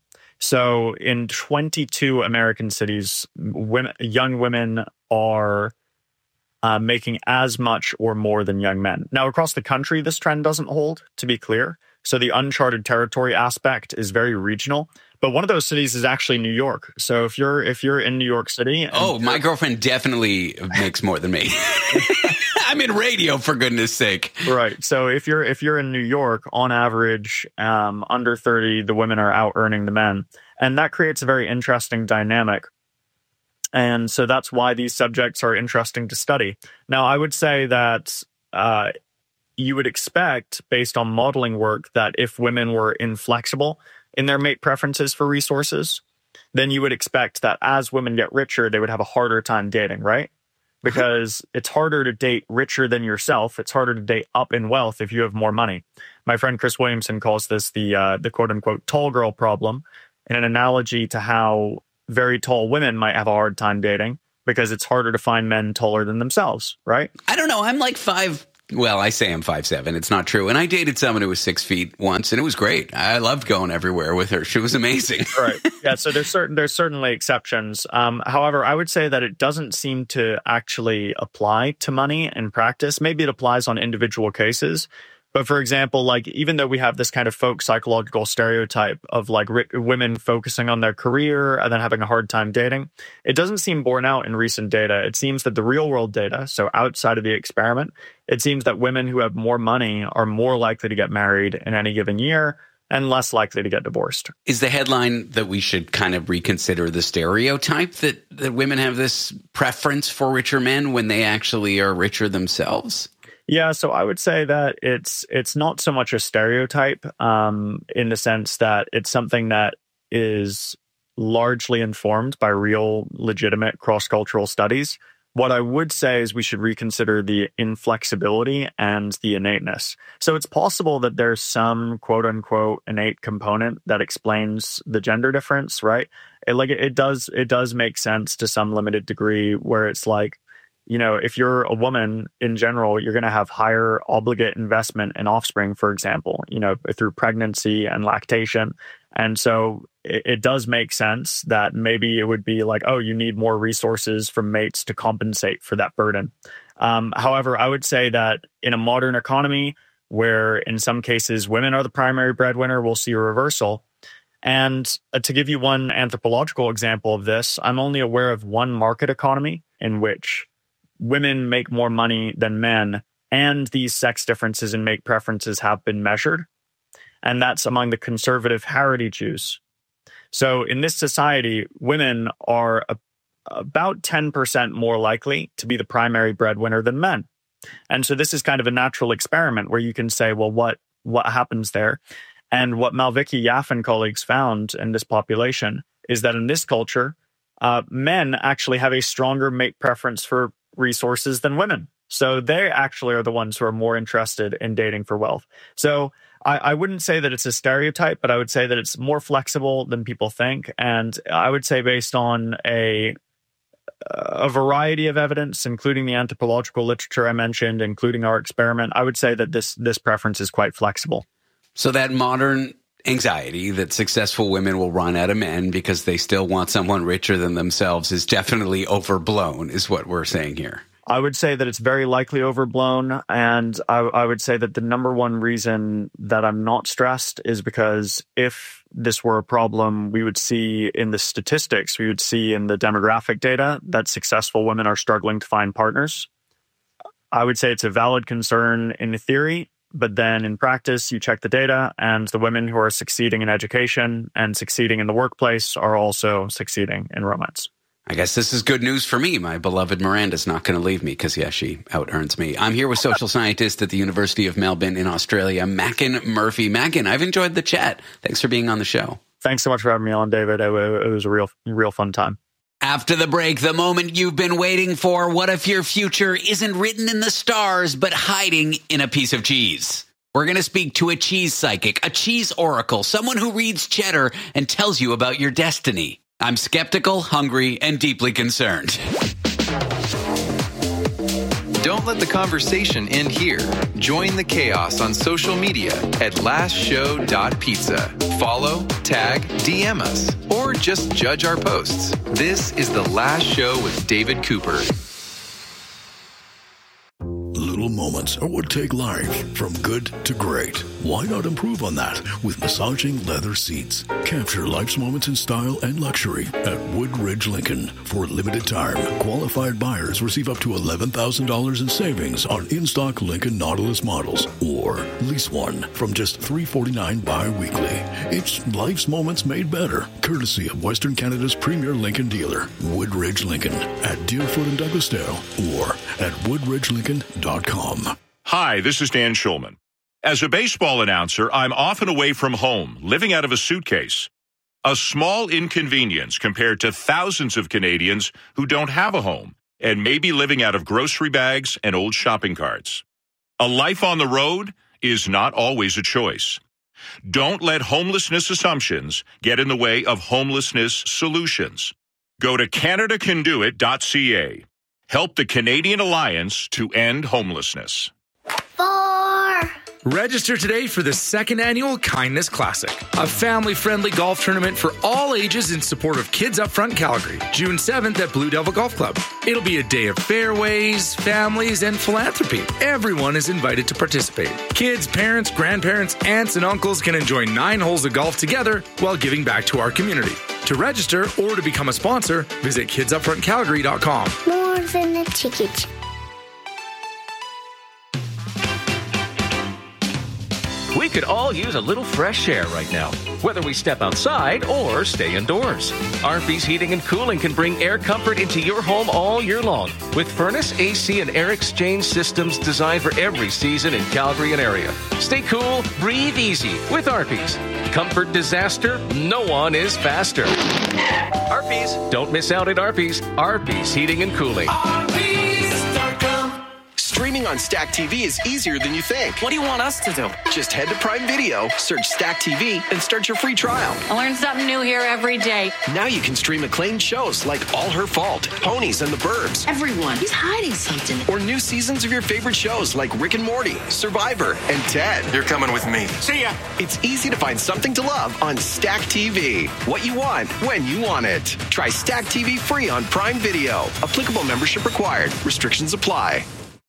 So in 22 American cities, young women are making as much or more than young men. Now, across the country, this trend doesn't hold, to be clear. So the uncharted territory aspect is very regional. But one of those cities is actually New York. So if you're in New York City, my girlfriend definitely makes more than me. I'm in radio, for goodness sake. Right. So if you're in New York, on average, under 30, the women are out earning the men, and that creates a very interesting dynamic. And so that's why these subjects are interesting to study. Now, I would say that you would expect, based on modeling work, that if women were inflexible in their mate preferences for resources, then you would expect that as women get richer, they would have a harder time dating, right? Because it's harder to date richer than yourself. It's harder to date up in wealth if you have more money. My friend Chris Williamson calls this the quote-unquote tall girl problem, in an analogy to how very tall women might have a hard time dating because it's harder to find men taller than themselves, right? I don't know. I'm like I say I'm 5'7". It's not true. And I dated someone who was 6 feet once, and it was great. I loved going everywhere with her. She was amazing. Right. Yeah. So there's certainly exceptions. However, I would say that it doesn't seem to actually apply to money in practice. Maybe it applies on individual cases. But for example, like, even though we have this kind of folk psychological stereotype of like women focusing on their career and then having a hard time dating, it doesn't seem borne out in recent data. It seems that the real world data, so outside of the experiment, it seems that women who have more money are more likely to get married in any given year and less likely to get divorced. Is the headline that we should kind of reconsider the stereotype that women have this preference for richer men when they actually are richer themselves? Yeah, so I would say that it's not so much a stereotype in the sense that it's something that is largely informed by real, legitimate cross-cultural studies. What I would say is we should reconsider the inflexibility and the innateness. So it's possible that there's some quote-unquote innate component that explains the gender difference, right? It does make sense to some limited degree, where it's like, you know, if you're a woman in general, you're going to have higher obligate investment in offspring, for example, you know, through pregnancy and lactation. And so it does make sense that maybe it would be like, oh, you need more resources from mates to compensate for that burden. However, I would say that in a modern economy where in some cases women are the primary breadwinner, we'll see a reversal. And to give you one anthropological example of this, I'm only aware of one market economy in which women make more money than men, and these sex differences in mate preferences have been measured. And that's among the conservative Haredi Jews. So in this society, women are about 10% more likely to be the primary breadwinner than men. And so this is kind of a natural experiment where you can say, well, what happens there? And what Malvicki, Yaffe, and colleagues found in this population is that in this culture, men actually have a stronger mate preference for resources than women. So they actually are the ones who are more interested in dating for wealth. So I wouldn't say that it's a stereotype, but I would say that it's more flexible than people think. And I would say based on a variety of evidence, including the anthropological literature I mentioned, including our experiment, I would say that this preference is quite flexible. So that modern anxiety that successful women will run out of men because they still want someone richer than themselves is definitely overblown, is what we're saying here. I would say that it's very likely overblown. And I would say that the number one reason that I'm not stressed is because if this were a problem, we would see in the statistics, we would see in the demographic data that successful women are struggling to find partners. I would say it's a valid concern in theory, but then in practice, you check the data and the women who are succeeding in education and succeeding in the workplace are also succeeding in romance. I guess this is good news for me. My beloved Miranda's not going to leave me because, yeah, she out-earns me. I'm here with social scientist at the University of Melbourne in Australia, Mackin Murphy. Mackin, I've enjoyed the chat. Thanks for being on the show. Thanks so much for having me on, David. It was a real fun time. After the break, the moment you've been waiting for. What if your future isn't written in the stars, but hiding in a piece of cheese? We're going to speak to a cheese psychic, a cheese oracle, someone who reads cheddar and tells you about your destiny. I'm skeptical, hungry, and deeply concerned. Don't let the conversation end here. Join the chaos on social media at lastshow.pizza. Follow, tag, DM us, or just judge our posts. This is The Last Show with David Cooper. Little little moments are what take life from good to great. Why not improve on that with massaging leather seats? Capture life's moments in style and luxury at Woodridge Lincoln. For a limited time, qualified buyers receive up to $11,000 in savings on in-stock Lincoln Nautilus models, or lease one from just $349 bi-weekly. It's life's moments made better, courtesy of Western Canada's premier Lincoln dealer, Woodridge Lincoln, at Deerfoot and Douglasdale, or at woodridgelincoln.com. Hi, this is Dan Schulman. As a baseball announcer, I'm often away from home, living out of a suitcase. A small inconvenience compared to thousands of Canadians who don't have a home and may be living out of grocery bags and old shopping carts. A life on the road is not always a choice. Don't let homelessness assumptions get in the way of homelessness solutions. Go to CanadaCanDoIt.ca. Help the Canadian Alliance to End Homelessness. 4. Register today for the second annual Kindness Classic, a family-friendly golf tournament for all ages in support of Kids Up Front Calgary, June 7th at Blue Devil Golf Club. It'll be a day of fairways, families, and philanthropy. Everyone is invited to participate. Kids, parents, grandparents, aunts, and uncles can enjoy 9 holes of golf together while giving back to our community. To register or to become a sponsor, visit kidsupfrontcalgary.com. More than a ticket. We could all use a little fresh air right now, whether we step outside or stay indoors. Arby's Heating and Cooling can bring air comfort into your home all year long with furnace, AC, and air exchange systems designed for every season in Calgary and area. Stay cool, breathe easy with Arby's. Comfort disaster, no one is faster. Arby's. Don't miss out at Arby's. Arby's Heating and Cooling. Streaming on Stack TV is easier than you think. What do you want us to do? Just head to Prime Video, search Stack TV, and start your free trial. I learn something new here every day. Now you can stream acclaimed shows like All Her Fault, Ponies and the Burbs. Everyone, he's hiding something. Or new seasons of your favorite shows like Rick and Morty, Survivor, and Ted. You're coming with me. See ya. It's easy to find something to love on Stack TV. What you want, when you want it. Try Stack TV free on Prime Video. Applicable membership required. Restrictions apply.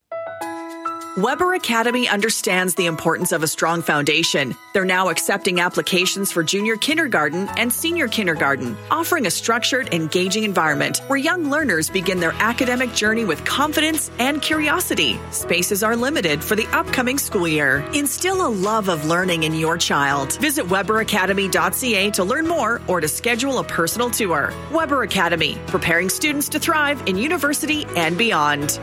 Weber Academy understands the importance of a strong foundation. They're now accepting applications for junior kindergarten and senior kindergarten, offering a structured, engaging environment where young learners begin their academic journey with confidence and curiosity. Spaces are limited for the upcoming school year. Instill a love of learning in your child. Visit WeberAcademy.ca to learn more or to schedule a personal tour. Weber Academy, preparing students to thrive in university and beyond.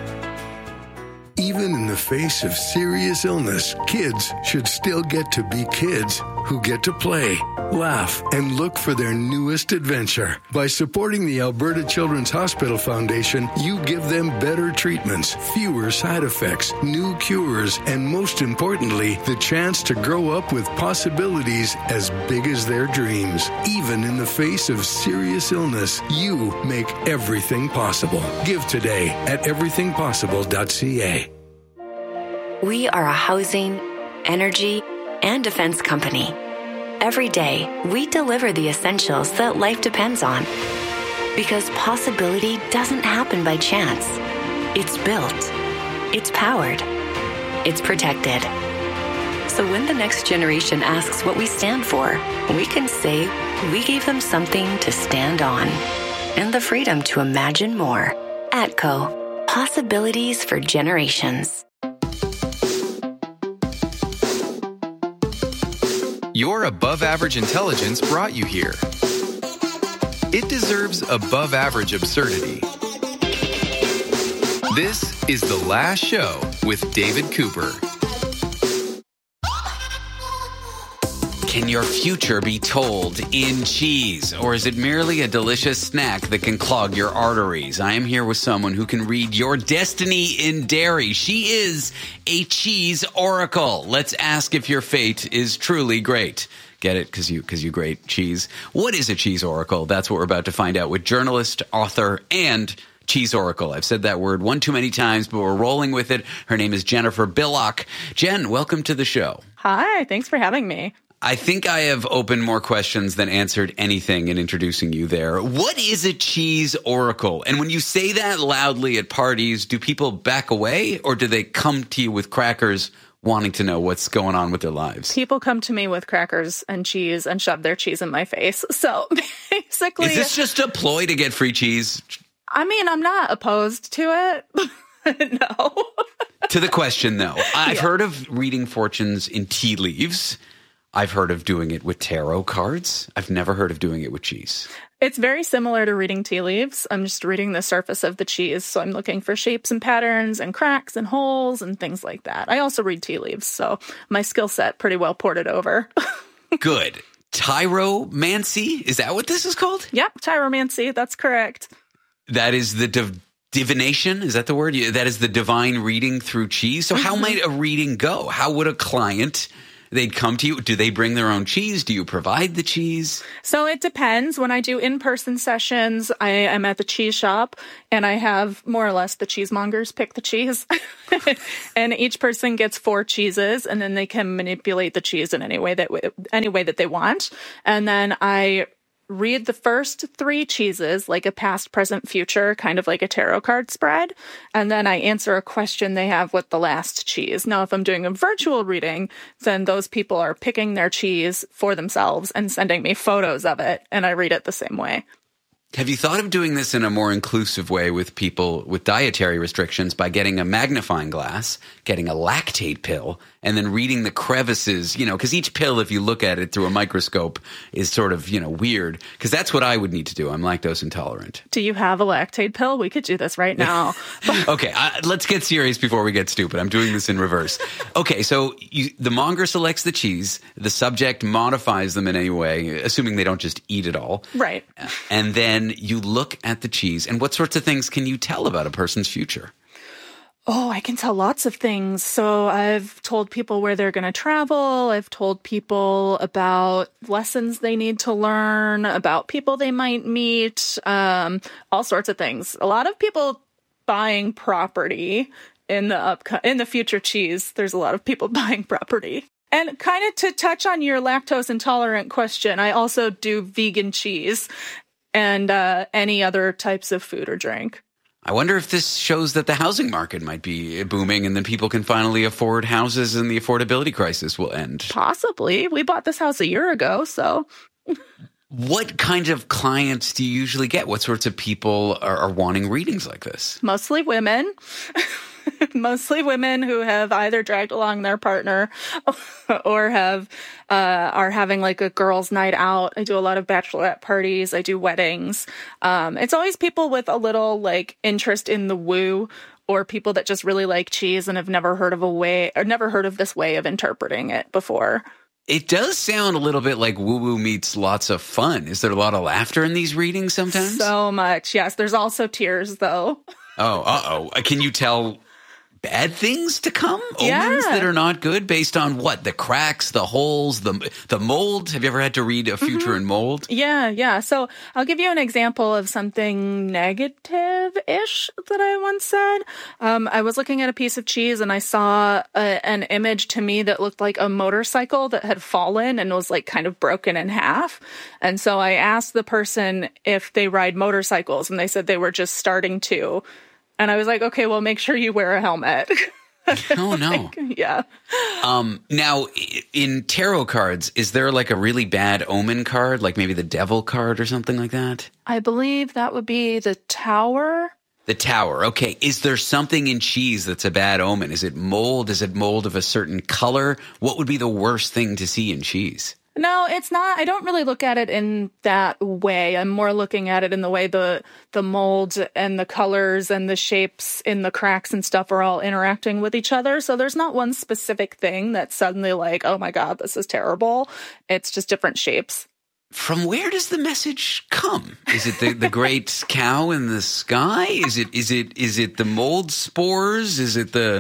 Even in the face of serious illness, kids should still get to be kids who get to play, laugh, and look for their newest adventure. By supporting the Alberta Children's Hospital Foundation, you give them better treatments, fewer side effects, new cures, and most importantly, the chance to grow up with possibilities as big as their dreams. Even in the face of serious illness, you make everything possible. Give today at everythingpossible.ca. We are a housing, energy, and defense company. Every day, we deliver the essentials that life depends on. Because possibility doesn't happen by chance. It's built. It's powered. It's protected. So when the next generation asks what we stand for, we can say we gave them something to stand on. And the freedom to imagine more. ATCO. Possibilities for generations. Your above-average intelligence brought you here. It deserves above-average absurdity. This is The Last Show with David Cooper. Can your future be told in cheese, or is it merely a delicious snack that can clog your arteries? I am here with someone who can read your destiny in dairy. She is a cheese oracle. Let's ask if your fate is truly great. Get it? Because you grate cheese. What is a cheese oracle? That's what we're about to find out with journalist, author, and cheese oracle. I've said that word one too many times, but we're rolling with it. Her name is Jennifer Billock. Jen, welcome to the show. Hi, thanks for having me. I think I have opened more questions than answered anything in introducing you there. What is a cheese oracle? And when you say that loudly at parties, do people back away or do they come to you with crackers wanting to know what's going on with their lives? People come to me with crackers and cheese and shove their cheese in my face. So basically... Is this just a ploy to get free cheese? I mean, I'm not opposed to it. No. To the question, though. I've heard of reading fortunes in tea leaves. I've heard of doing it with tarot cards. I've never heard of doing it with cheese. It's very similar to reading tea leaves. I'm just reading the surface of the cheese, so I'm looking for shapes and patterns and cracks and holes and things like that. I also read tea leaves, so my skill set pretty well ported over. Good. Tyromancy? Is that what this is called? Yep, tyromancy. That's correct. That is the divination? Is that the word? That is the divine reading through cheese? So how might a reading go? How would a client... They'd come to you. Do they bring their own cheese? Do you provide the cheese? So it depends. When I do in-person sessions, I am at the cheese shop and I have more or less the cheesemongers pick the cheese. And each person gets 4 cheeses and then they can manipulate the cheese in any way that they want. And then I read the first 3 cheeses like a past, present, future, kind of like a tarot card spread. And then I answer a question they have with the last cheese. Now, if I'm doing a virtual reading, then those people are picking their cheese for themselves and sending me photos of it. And I read it the same way. Have you thought of doing this in a more inclusive way with people with dietary restrictions by getting a magnifying glass, getting a lactate pill, and then reading the crevices, because each pill, if you look at it through a microscope, is sort of, weird. Because that's what I would need to do. I'm lactose intolerant. Do you have a lactate pill? We could do this right now. Okay, let's get serious before we get stupid. I'm doing this in reverse. Okay, so the monger selects the cheese. The subject modifies them in any way, assuming they don't just eat it all. Right. And then you look at the cheese. And what sorts of things can you tell about a person's future? Oh, I can tell lots of things. So I've told people where they're going to travel. I've told people about lessons they need to learn, about people they might meet, all sorts of things. A lot of people buying property in the future cheese. There's a lot of people buying property. And kind of to touch on your lactose intolerant question, I also do vegan cheese and any other types of food or drink. I wonder if this shows that the housing market might be booming and then people can finally afford houses and the affordability crisis will end. Possibly. We bought this house a year ago, so... What kind of clients do you usually get? What sorts of people are wanting readings like this? Mostly women. Mostly women who have either dragged along their partner or are having like a girls' night out. I do a lot of bachelorette parties. I do weddings. It's always people with a little like interest in the woo, or people that just really like cheese and have never heard of this way of interpreting it before. It does sound a little bit like woo-woo meets lots of fun. Is there a lot of laughter in these readings sometimes? So much, yes. There's also tears, though. Oh, uh-oh. Can you tell bad things to come? Omens that are not good based on what? The cracks, the holes, the mold? Have you ever had to read a future in mold? Yeah. So I'll give you an example of something negative-ish that I once said. I was looking at a piece of cheese and I saw an image to me that looked like a motorcycle that had fallen and was like kind of broken in half. And so I asked the person if they ride motorcycles and they said they were just starting to. And I was like, okay, well, make sure you wear a helmet. Oh, no. Yeah. Now, in tarot cards, is there like a really bad omen card, like maybe the devil card or something like that? I believe that would be the Tower. The Tower. Okay. Is there something in cheese that's a bad omen? Is it mold? Is it mold of a certain color? What would be the worst thing to see in cheese? No, it's not. I don't really look at it in that way. I'm more looking at it in the way the mold and the colors and the shapes in the cracks and stuff are all interacting with each other. So there's not one specific thing that's suddenly like, oh my God, this is terrible. It's just different shapes. From where does the message come? Is it the great cow in the sky? Is it the mold spores? Is it the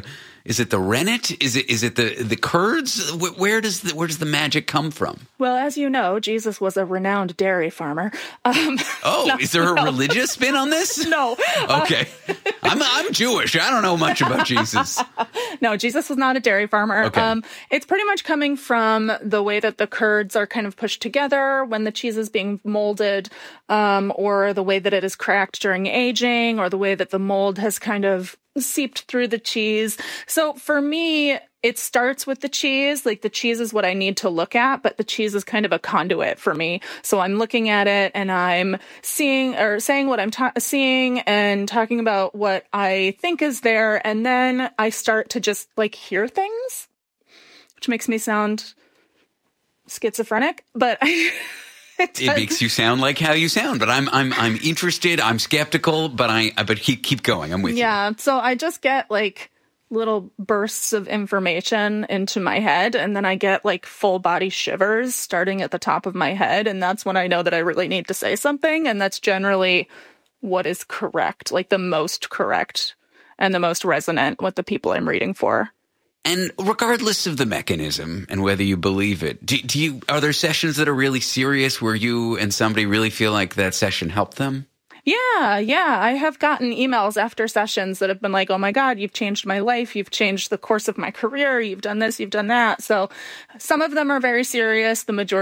Is it the rennet? Is it the curds? Where does the magic come from? Well, as you know, Jesus was a renowned dairy farmer. Is there a religious spin on this? No. Okay. I'm Jewish. I don't know much about Jesus. No, Jesus was not a dairy farmer. Okay. It's pretty much coming from the way that the curds are kind of pushed together when the cheese is being molded, or the way that it is cracked during aging, or the way that the mold has kind of seeped through the cheese. So for me, it starts with the cheese. Like, the cheese is what I need to look at, but the cheese is kind of a conduit for me. So I'm looking at it and I'm saying what I'm seeing and talking about what I think is there. And then I start to just hear things, which makes me sound schizophrenic, but it makes you sound like how you sound, but I'm interested. I'm skeptical, but keep going. I'm with you. Yeah. So I just get little bursts of information into my head, and then I get full body shivers starting at the top of my head, and that's when I know that I really need to say something, and that's generally what is correct, the most correct and the most resonant with the people I'm reading for. And regardless of the mechanism and whether you believe it, are there sessions that are really serious where you and somebody really feel like that session helped them? Yeah. I have gotten emails after sessions that have been like, oh my God, you've changed my life. You've changed the course of my career. You've done this, you've done that. So some of them are very serious. The majority